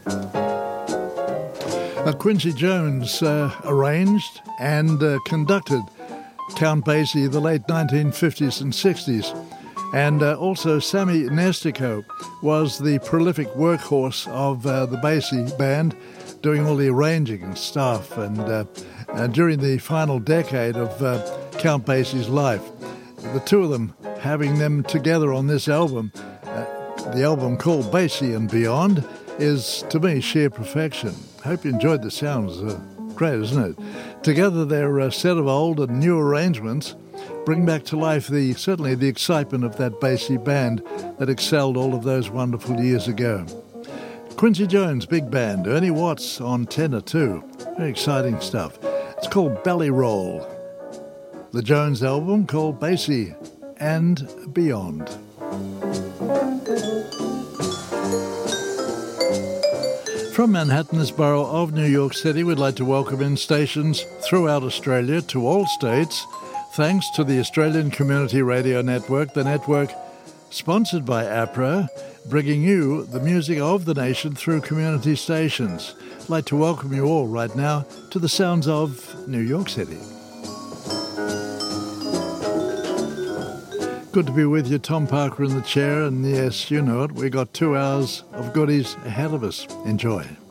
Quincy Jones arranged and conducted Count Basie the late 1950s and 60s. And also Sammy Nestico was the prolific workhorse of the Basie band, doing all the arranging and stuff. And during the final decade of Count Basie's life, the two of them having them together on this album, the album called Basie and Beyond, is, to me, sheer perfection. Hope you enjoyed the sounds. Great, isn't it? Together, their set of old and new arrangements bring back to life certainly the excitement of that Basie band that excelled all of those wonderful years ago. Quincy Jones, big band, Ernie Watts on tenor too. Very exciting stuff. It's called Belly Roll. The Jones album called Basie and Beyond. From Manhattan's borough of New York City, we'd like to welcome in stations throughout Australia to all states, thanks to the Australian Community Radio Network, the network sponsored by APRA, bringing you the music of the nation through community stations. I'd like to welcome you all right now to the sounds of New York City. Good to be with you, Tom Parker in the chair, and yes, you know it, we got 2 hours of goodies ahead of us. Enjoy.